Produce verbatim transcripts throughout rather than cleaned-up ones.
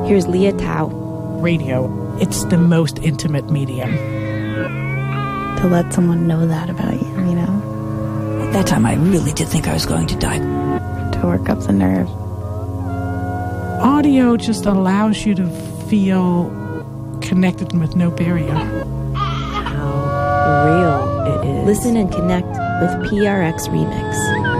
Here's Leah Tao. Radio, it's the most intimate medium. To let someone know that about you, you know? At that time, I really did think I was going to die. To work up the nerve. Audio just allows you to feel connected with no barrier. How real it is. Listen and connect with P R X Remix.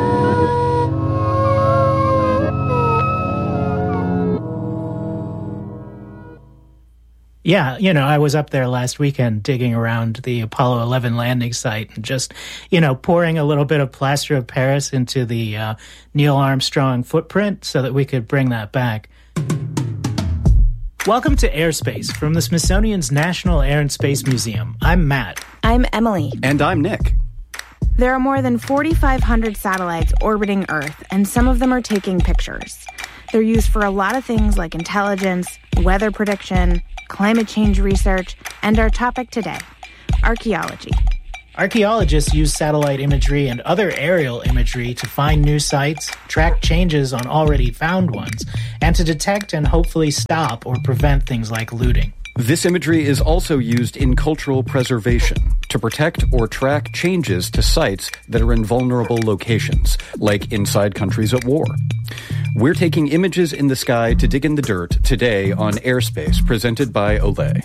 Yeah, you know, I was up there last weekend digging around the Apollo eleven landing site and just, you know, pouring a little bit of plaster of Paris into the uh, Neil Armstrong footprint so that we could bring that back. Welcome to Airspace from the Smithsonian's National Air and Space Museum. I'm Matt. I'm Emily. And I'm Nick. There are more than forty-five hundred satellites orbiting Earth, and some of them are taking pictures. They're used for a lot of things like intelligence, weather prediction, climate change research, and our topic today, archaeology. Archaeologists use satellite imagery and other aerial imagery to find new sites, track changes on already found ones, and to detect and hopefully stop or prevent things like looting. This imagery is also used in cultural preservation to protect or track changes to sites that are in vulnerable locations, like inside countries at war. We're taking images in the sky to dig in the dirt today on Airspace, presented by Olay.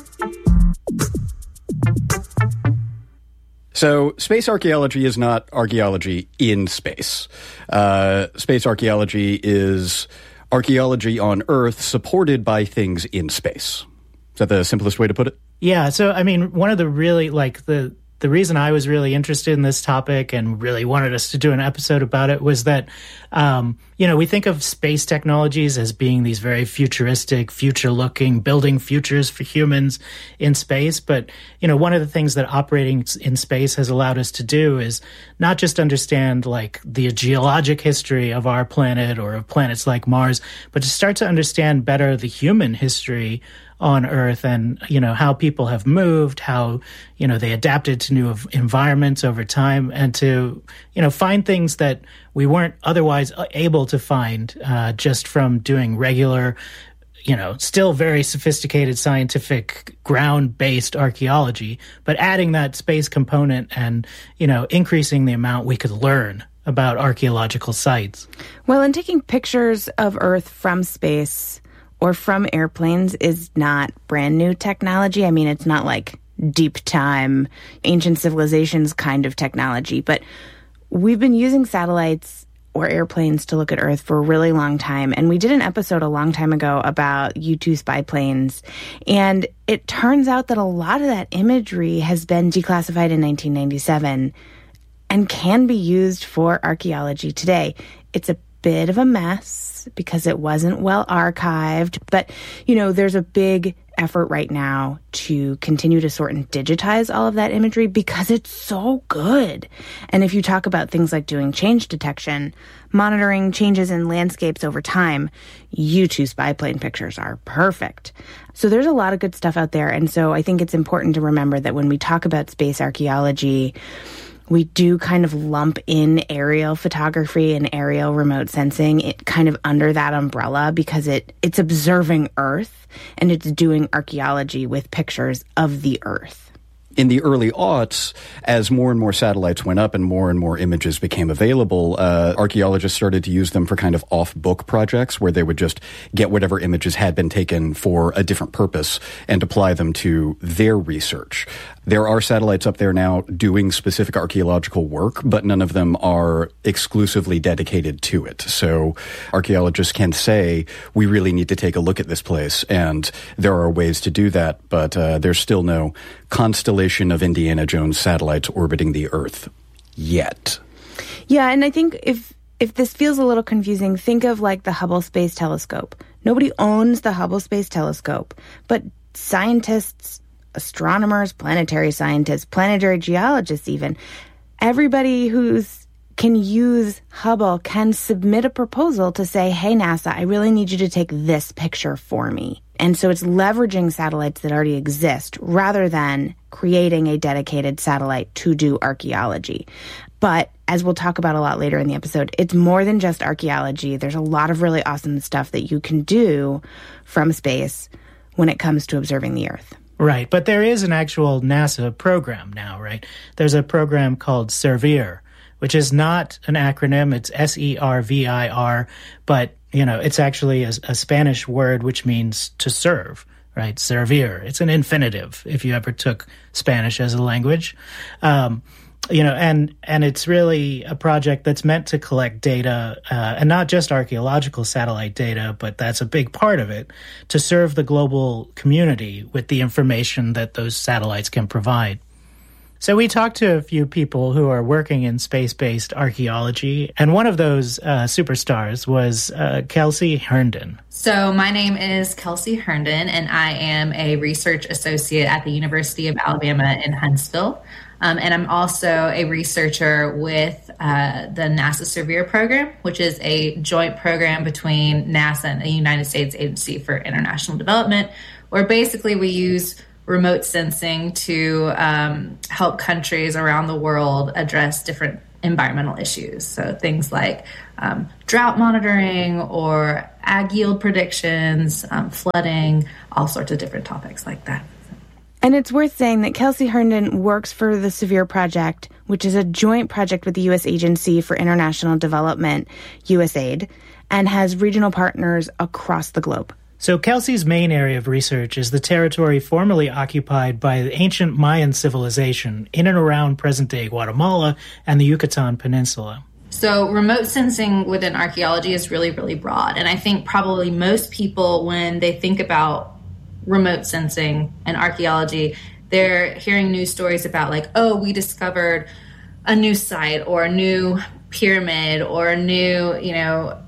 So, space archaeology is not archaeology in space. Uh, space archaeology is archaeology on Earth supported by things in space. Is that the simplest way to put it? Yeah, so, I mean, one of the really, like, the the reason I was really interested in this topic and really wanted us to do an episode about it was that, um, you know, we think of space technologies as being these very futuristic, future-looking, building futures for humans in space. But, you know, one of the things that operating in space has allowed us to do is not just understand, like, the geologic history of our planet or of planets like Mars, but to start to understand better the human history on Earth and, you know, how people have moved, how, you know, they adapted to new environments over time, and to, you know, find things that we weren't otherwise able to find uh, just from doing regular, you know, still very sophisticated scientific ground-based archaeology, but adding that space component and, you know, increasing the amount we could learn about archaeological sites. Well, and taking pictures of Earth from space or from airplanes is not brand new technology. I mean, it's not like deep time, ancient civilizations kind of technology, but we've been using satellites or airplanes to look at Earth for a really long time. And we did an episode a long time ago about U two spy planes. And it turns out that a lot of that imagery has been declassified in nineteen ninety-seven and can be used for archaeology today. It's a bit of a mess because it wasn't well archived, but, you know, there's a big effort right now to continue to sort and digitize all of that imagery because it's so good. And if you talk about things like doing change detection, monitoring changes in landscapes over time, U two spy plane pictures are perfect. So there's a lot of good stuff out there. And so I think it's important to remember that when we talk about space archaeology, we do kind of lump in aerial photography and aerial remote sensing it kind of under that umbrella because it it's observing Earth and it's doing archaeology with pictures of the Earth. In the early aughts, as more and more satellites went up and more and more images became available, uh, archaeologists started to use them for kind of off-book projects where they would just get whatever images had been taken for a different purpose and apply them to their research. There are satellites up there now doing specific archaeological work, but none of them are exclusively dedicated to it. So archaeologists can say, we really need to take a look at this place, and there are ways to do that, but uh, there's still no constellation of Indiana Jones satellites orbiting the Earth yet. Yeah, and I think if if this feels a little confusing, think of like the Hubble Space Telescope. Nobody owns the Hubble Space Telescope, but scientists, astronomers, planetary scientists, planetary geologists even, everybody who's can use Hubble can submit a proposal to say, hey, NASA, I really need you to take this picture for me. And so it's leveraging satellites that already exist rather than creating a dedicated satellite to do archaeology. But as we'll talk about a lot later in the episode, it's more than just archaeology. There's a lot of really awesome stuff that you can do from space when it comes to observing the Earth. Right, but there is an actual NASA program now, right? There's a program called SERVIR, which is not an acronym. It's S E R V I R, but, you know, it's actually a, a Spanish word which means to serve, right? Servir. It's an infinitive, if you ever took Spanish as a language. Um, you know, and, and it's really a project that's meant to collect data, uh, and not just archaeological satellite data, but that's a big part of it, to serve the global community with the information that those satellites can provide. So we talked to a few people who are working in space-based archaeology, and one of those uh, superstars was uh, Kelsey Herndon. So my name is Kelsey Herndon, and I am a research associate at the University of Alabama in Huntsville. Um, and I'm also a researcher with uh, the NASA SERVIR program, which is a joint program between NASA and the United States Agency for International Development, where basically we use remote sensing to um, help countries around the world address different environmental issues. So things like um, drought monitoring or ag yield predictions, um, flooding, all sorts of different topics like that. And it's worth saying that Kelsey Herndon works for the SERVIR project, which is a joint project with the U S Agency for International Development, USAID, and has regional partners across the globe. So Kelsey's main area of research is the territory formerly occupied by the ancient Mayan civilization in and around present-day Guatemala and the Yucatan Peninsula. So remote sensing within archaeology is really, really broad. And I think probably most people, when they think about remote sensing and archaeology, they're hearing news stories about like, oh, we discovered a new site or a new pyramid or a new, you know,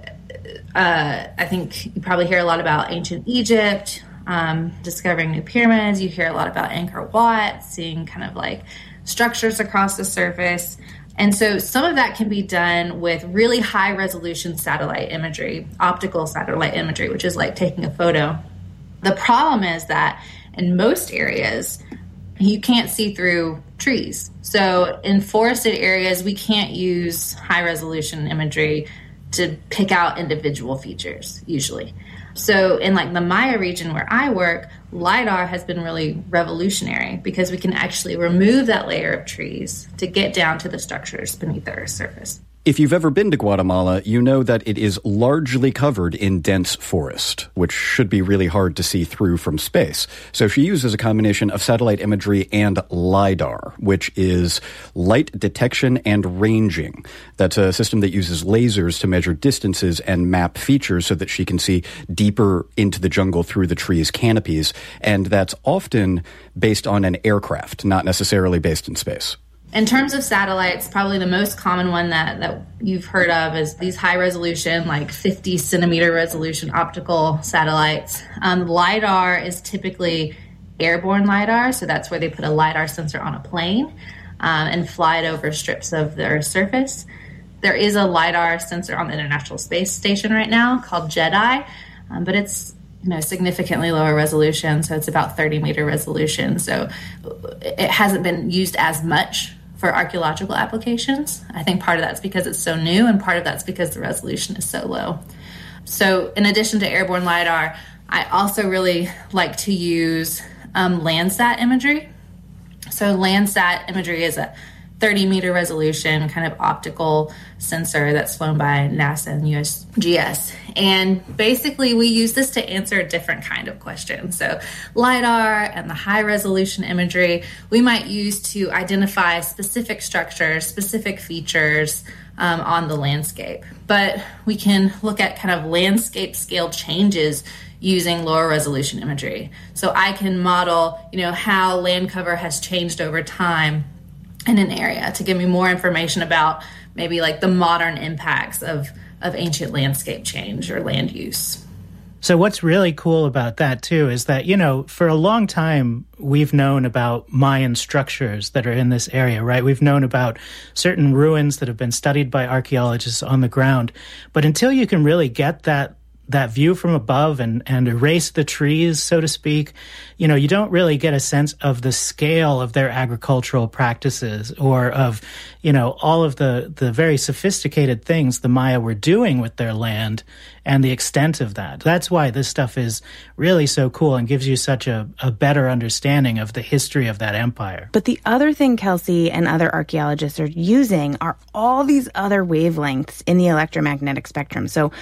uh, I think you probably hear a lot about ancient Egypt, um, discovering new pyramids. You hear a lot about Angkor Wat, seeing kind of like structures across the surface. And so some of that can be done with really high resolution satellite imagery, optical satellite imagery, which is like taking a photo. The problem is that in most areas, you can't see through trees. So in forested areas, we can't use high-resolution imagery to pick out individual features, usually. So in like the Maya region where I work, LiDAR has been really revolutionary because we can actually remove that layer of trees to get down to the structures beneath the Earth's surface. If you've ever been to Guatemala, you know that it is largely covered in dense forest, which should be really hard to see through from space. So she uses a combination of satellite imagery and LiDAR, which is light detection and ranging. That's a system that uses lasers to measure distances and map features so that she can see deeper into the jungle through the trees' canopies. And that's often based on an aircraft, not necessarily based in space. In terms of satellites, probably the most common one that, that you've heard of is these high resolution, like fifty centimeter resolution optical satellites. Um, LiDAR is typically airborne LiDAR, so that's where they put a LiDAR sensor on a plane um, and fly it over strips of their surface. There is a LiDAR sensor on the International Space Station right now called JEDI, um, but it's you know, significantly lower resolution, so it's about thirty meter resolution. So it hasn't been used as much for archaeological applications. I think part of that's because it's so new, and part of that's because the resolution is so low. So in addition to airborne LiDAR, I also really like to use um, Landsat imagery. So Landsat imagery is a thirty meter resolution kind of optical sensor that's flown by NASA and U S G S. And basically we use this to answer a different kind of question. So LiDAR and the high resolution imagery we might use to identify specific structures, specific features um, on the landscape. But we can look at kind of landscape scale changes using lower resolution imagery. So I can model, you know, how land cover has changed over time in an area to give me more information about maybe like the modern impacts of, of ancient landscape change or land use. So what's really cool about that, too, is that, you know, for a long time, we've known about Mayan structures that are in this area, right? We've known about certain ruins that have been studied by archaeologists on the ground. But until you can really get that that view from above and, and erase the trees, so to speak, you know, you don't really get a sense of the scale of their agricultural practices or of, you know, all of the, the very sophisticated things the Maya were doing with their land and the extent of that. That's why this stuff is really so cool and gives you such a, a better understanding of the history of that empire. But the other thing Kelsey and other archaeologists are using are all these other wavelengths in the electromagnetic spectrum. So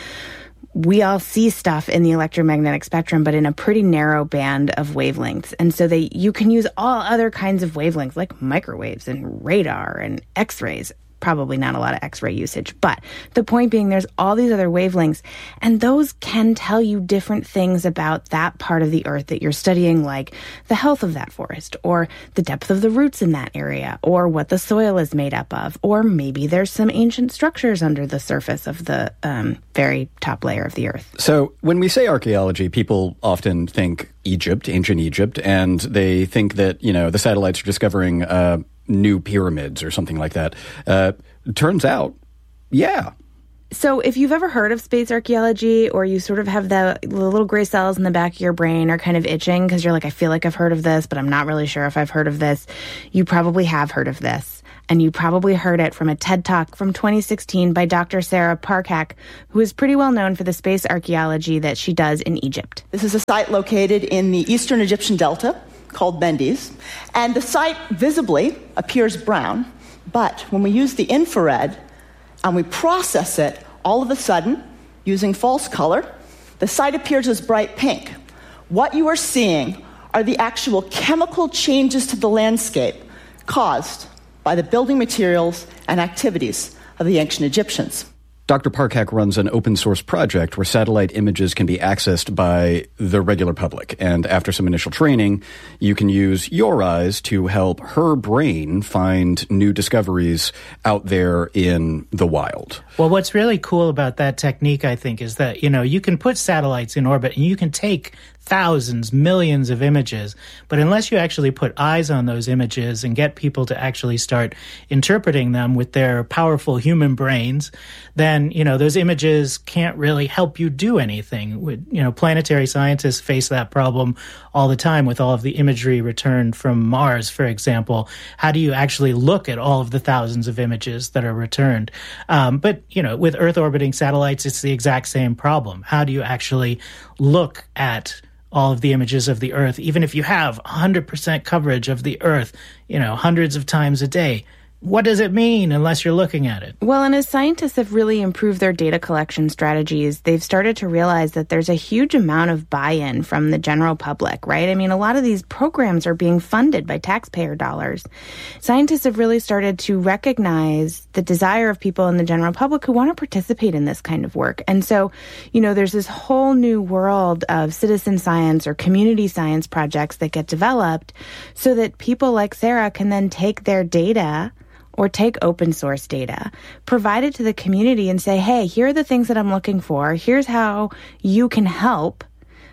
we all see stuff in the electromagnetic spectrum, but in a pretty narrow band of wavelengths. And so they you can use all other kinds of wavelengths like microwaves and radar and X-rays. Probably not a lot of X-ray usage. But the point being, there's all these other wavelengths, and those can tell you different things about that part of the earth that you're studying, like the health of that forest, or the depth of the roots in that area, or what the soil is made up of, or maybe there's some ancient structures under the surface of the um, very top layer of the earth. So when we say archaeology, people often think Egypt, ancient Egypt, and they think that, you know, the satellites are discovering uh, new pyramids or something like that. Uh, turns out, yeah. So if you've ever heard of space archaeology, or you sort of have the, the little gray cells in the back of your brain are kind of itching because you're like, I feel like I've heard of this, but I'm not really sure if I've heard of this, you probably have heard of this. And you probably heard it from a TED Talk from twenty sixteen by Doctor Sarah Parcak, who is pretty well known for the space archaeology that she does in Egypt. This is a site located in the eastern Egyptian delta called Mendes, and the site visibly appears brown, but when we use the infrared and we process it, all of a sudden, using false color, the site appears as bright pink. What you are seeing are the actual chemical changes to the landscape caused by the building materials and activities of the ancient Egyptians. Doctor Parcak runs an open-source project where satellite images can be accessed by the regular public. And after some initial training, you can use your eyes to help her brain find new discoveries out there in the wild. Well, what's really cool about that technique, I think, is that, you know, you can put satellites in orbit and you can take thousands, millions of images, but unless you actually put eyes on those images and get people to actually start interpreting them with their powerful human brains, then, you know, those images can't really help you do anything. You know, planetary scientists face that problem all the time with all of the imagery returned from Mars, for example. How do you actually look at all of the thousands of images that are returned? Um, but, you know, with Earth orbiting satellites, it's the exact same problem. How do you actually look at all of the images of the Earth, even if you have one hundred percent coverage of the Earth, you know, hundreds of times a day? What does it mean unless you're looking at it? Well, and as scientists have really improved their data collection strategies, they've started to realize that there's a huge amount of buy-in from the general public, right? I mean, a lot of these programs are being funded by taxpayer dollars. Scientists have really started to recognize the desire of people in the general public who want to participate in this kind of work. And so, you know, there's this whole new world of citizen science or community science projects that get developed so that people like Sarah can then take their data or take open source data, provide it to the community and say, hey, here are the things that I'm looking for. Here's how you can help.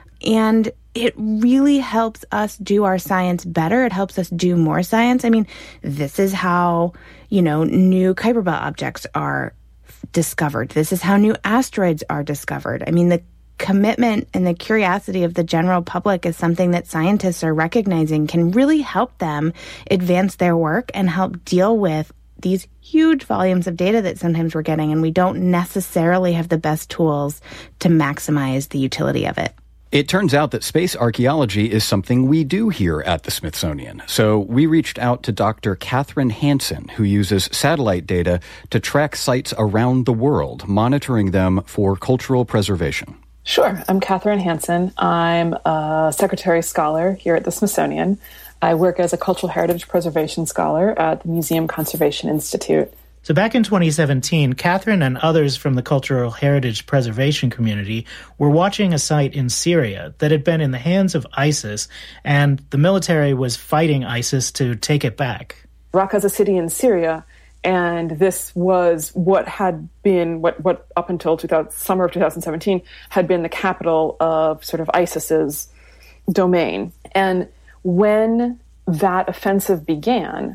And it really helps us do our science better. It helps us do more science. I mean, this is how, you know, new Kuiper Belt objects are discovered. This is how new asteroids are discovered. I mean, the commitment and the curiosity of the general public is something that scientists are recognizing can really help them advance their work and help deal with these huge volumes of data that sometimes we're getting, and we don't necessarily have the best tools to maximize the utility of it. It turns out that space archaeology is something we do here at the Smithsonian. So we reached out to Doctor Catherine Hansen, who uses satellite data to track sites around the world, monitoring them for cultural preservation. Sure. I'm Catherine Hansen. I'm a secretary scholar here at the Smithsonian. I work as a cultural heritage preservation scholar at the Museum Conservation Institute. So back in twenty seventeen, Catherine and others from the cultural heritage preservation community were watching a site in Syria that had been in the hands of ISIS, and the military was fighting ISIS to take it back. Raqqa is a city in Syria, and this was what had been, what, what up until two thousand, summer of two thousand seventeen, had been the capital of sort of ISIS's domain. And when that offensive began,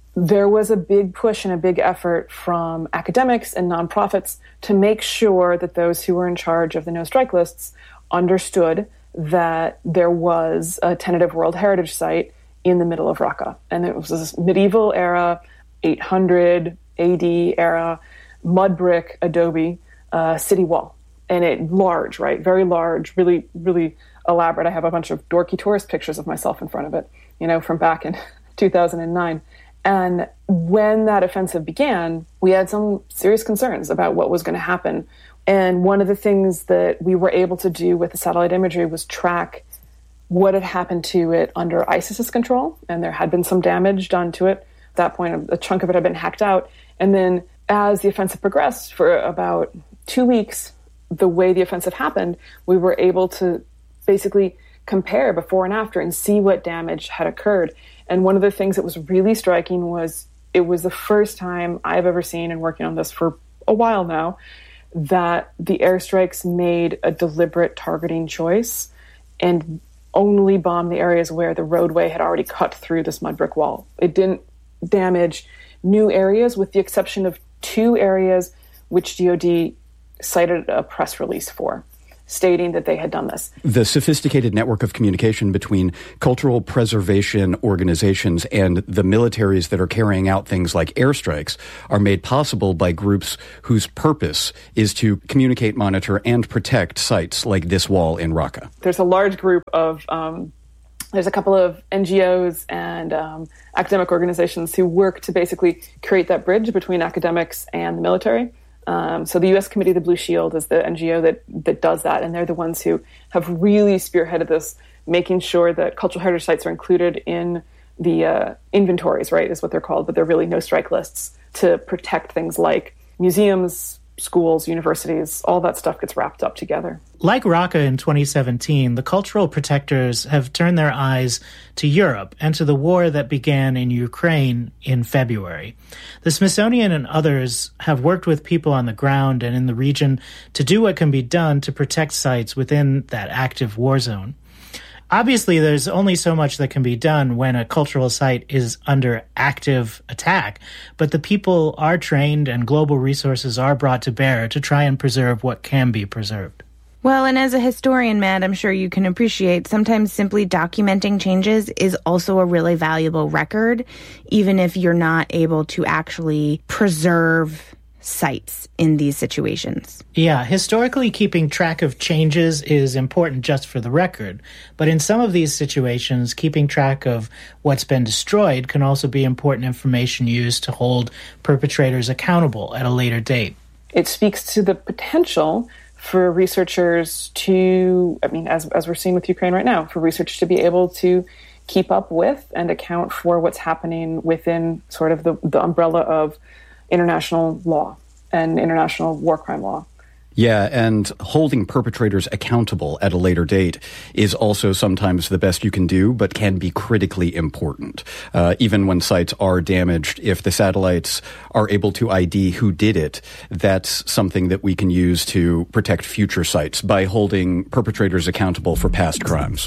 there was a big push and a big effort from academics and nonprofits to make sure that those who were in charge of the no strike lists understood that there was a tentative World Heritage Site in the middle of Raqqa. And it was this medieval era, eight hundred A D era, mud brick, adobe uh, city wall. And it large, right? Very large, really, really elaborate. I have a bunch of dorky tourist pictures of myself in front of it, you know, from back in two thousand nine. And when that offensive began, we had some serious concerns about what was going to happen. And one of the things that we were able to do with the satellite imagery was track what had happened to it under ISIS's control. And there had been some damage done to it. At that point, a chunk of it had been hacked out. And then as the offensive progressed for about two weeks, the way the offensive happened, we were able to basically compare before and after and see what damage had occurred. And one of the things that was really striking was it was the first time I've ever seen, and working on this for a while now, that the airstrikes made a deliberate targeting choice and only bombed the areas where the roadway had already cut through this mud brick wall. It didn't damage new areas, with the exception of two areas which D O D cited a press release for, stating that they had done this. The sophisticated network of communication between cultural preservation organizations and the militaries that are carrying out things like airstrikes are made possible by groups whose purpose is to communicate, monitor, and protect sites like this wall in Raqqa. There's a large group of, um, there's a couple of N G Os and um, academic organizations who work to basically create that bridge between academics and the military. Um, so the U S Committee of the Blue Shield is the N G O that, that does that, and they're the ones who have really spearheaded this, making sure that cultural heritage sites are included in the uh, inventories, right, is what they're called, but they're really no-strike lists to protect things like museums, schools, universities, all that stuff gets wrapped up together. Like Raqqa in twenty seventeen, the cultural protectors have turned their eyes to Europe and to the war that began in Ukraine in February. The Smithsonian and others have worked with people on the ground and in the region to do what can be done to protect sites within that active war zone. Obviously, there's only so much that can be done when a cultural site is under active attack, but the people are trained and global resources are brought to bear to try and preserve what can be preserved. Well, and as a historian, Matt, I'm sure you can appreciate sometimes simply documenting changes is also a really valuable record, even if you're not able to actually preserve sites in these situations. Yeah, historically keeping track of changes is important just for the record, but in some of these situations, keeping track of what's been destroyed can also be important information used to hold perpetrators accountable at a later date. It speaks to the potential for researchers to, I mean, as as we're seeing with Ukraine right now, for research to be able to keep up with and account for what's happening within sort of the, the umbrella of international law and international war crime law. Yeah, and holding perpetrators accountable at a later date is also sometimes the best you can do, but can be critically important. Uh, even when sites are damaged, if the satellites are able to I D who did it, that's something that we can use to protect future sites by holding perpetrators accountable for past crimes.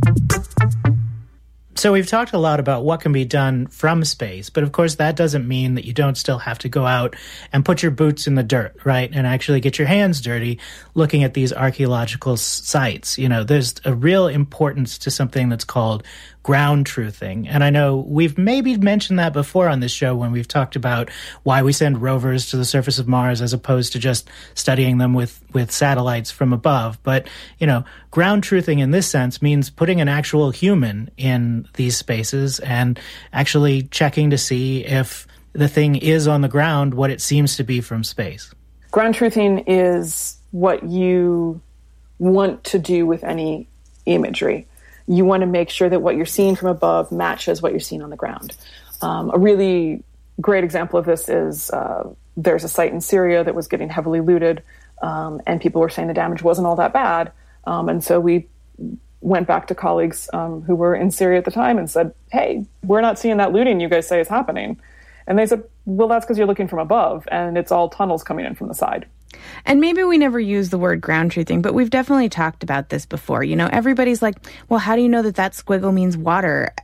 So we've talked a lot about what can be done from space, but of course that doesn't mean that you don't still have to go out and put your boots in the dirt, right, and actually get your hands dirty looking at these archaeological sites. You know, there's a real importance to something that's called ground truthing. And I know we've maybe mentioned that before on this show when we've talked about why we send rovers to the surface of Mars as opposed to just studying them with, with satellites from above. But, you know, ground truthing in this sense means putting an actual human in these spaces and actually checking to see if the thing is on the ground what it seems to be from space. Ground truthing is what you want to do with any imagery. You want to make sure that what you're seeing from above matches what you're seeing on the ground. Um, a really great example of this is uh, there's a site in Syria that was getting heavily looted, um, and people were saying the damage wasn't all that bad. Um, and so we went back to colleagues um, who were in Syria at the time and said, hey, we're not seeing that looting you guys say is happening. And they said, well, that's because you're looking from above, and it's all tunnels coming in from the side. And maybe we never use the word ground truthing, but we've definitely talked about this before. You know, everybody's like, well, how do you know that that squiggle means water at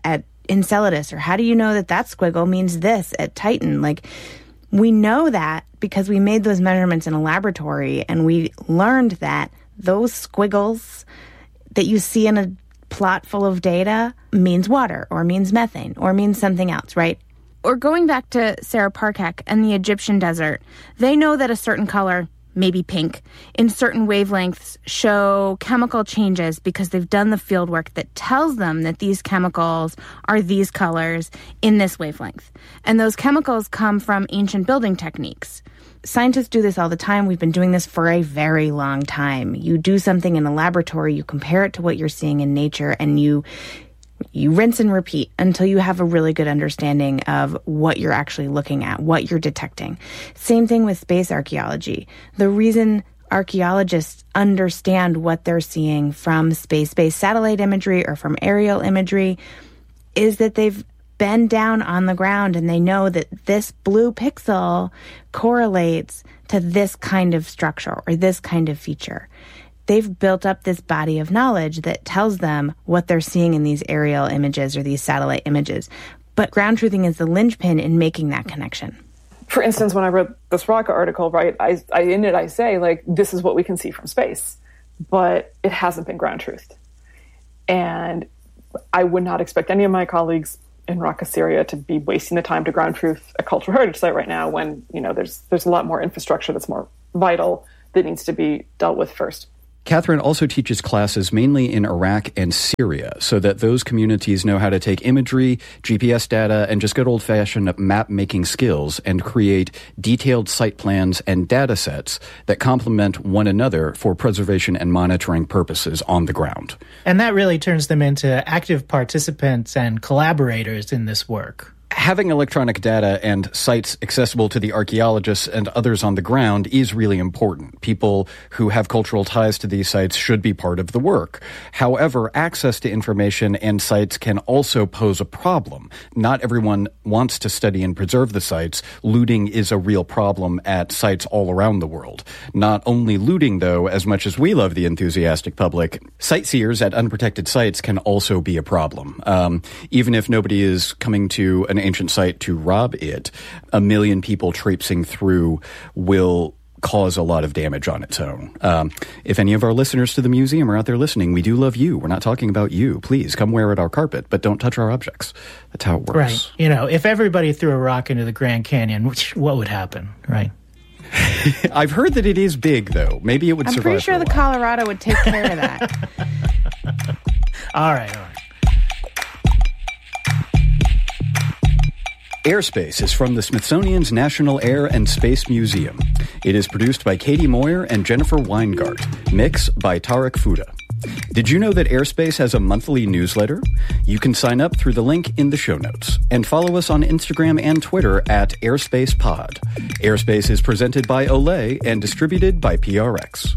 Enceladus? Or how do you know that that squiggle means this at Titan? Like, we know that because we made those measurements in a laboratory, and we learned that those squiggles that you see in a plot full of data means water or means methane or means something else, right? Or going back to Sarah Parcak and the Egyptian desert, they know that a certain color, maybe pink, in certain wavelengths show chemical changes because they've done the field work that tells them that these chemicals are these colors in this wavelength. And those chemicals come from ancient building techniques. Scientists do this all the time. We've been doing this for a very long time. You do something in a laboratory, you compare it to what you're seeing in nature, and you you rinse and repeat until you have a really good understanding of what you're actually looking at, what you're detecting. Same thing with space archaeology. The reason archaeologists understand what they're seeing from space-based satellite imagery or from aerial imagery is that they've been down on the ground and they know that this blue pixel correlates to this kind of structure or this kind of feature. They've built up this body of knowledge that tells them what they're seeing in these aerial images or these satellite images. But ground truthing is the linchpin in making that connection. For instance, when I wrote this Rocka article, right, I, I in it I say, like, this is what we can see from space, but it hasn't been ground truthed. And I would not expect any of my colleagues in Raqqa, Syria, to be wasting the time to ground truth a cultural heritage site right now when, you know, there's there's a lot more infrastructure that's more vital that needs to be dealt with first. Catherine also teaches classes mainly in Iraq and Syria so that those communities know how to take imagery, G P S data, and just good old-fashioned map-making skills and create detailed site plans and data sets that complement one another for preservation and monitoring purposes on the ground. And that really turns them into active participants and collaborators in this work. Having electronic data and sites accessible to the archaeologists and others on the ground is really important. People who have cultural ties to these sites should be part of the work. However, access to information and sites can also pose a problem. Not everyone wants to study and preserve the sites. Looting is a real problem at sites all around the world. Not only looting, though, as much as we love the enthusiastic public, sightseers at unprotected sites can also be a problem. Um, even if nobody is coming to an ancient site to rob it, a million people traipsing through will cause a lot of damage on its own. Um, if any of our listeners to the museum are out there listening, we do love you. We're not talking about you. Please come wear at our carpet, but don't touch our objects. That's how it works. Right. You know, if everybody threw a rock into the Grand Canyon, which, what would happen, right? I've heard that it is big, though. Maybe it would I'm survive. pretty sure the Colorado would take care of that. all right, all right. Airspace is from the Smithsonian's National Air and Space Museum. It is produced by Katie Moyer and Jennifer Weingart. Mix by Tarek Fouda. Did you know that Airspace has a monthly newsletter? You can sign up through the link in the show notes. And follow us on Instagram and Twitter at AirspacePod. Airspace is presented by Olay and distributed by P R X.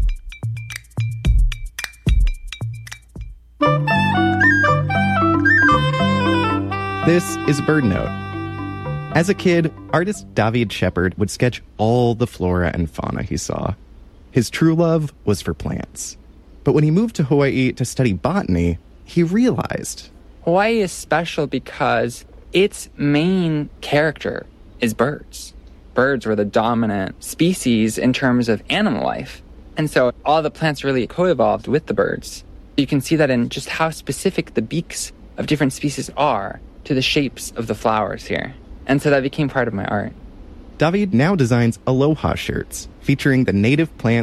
This is Bird Note. As a kid, artist David Shepard would sketch all the flora and fauna he saw. His true love was for plants. But when he moved to Hawaii to study botany, he realized Hawaii is special because its main character is birds. Birds were the dominant species in terms of animal life. And so all the plants really co-evolved with the birds. You can see that in just how specific the beaks of different species are to the shapes of the flowers here. And so that became part of my art. David now designs aloha shirts featuring the native plant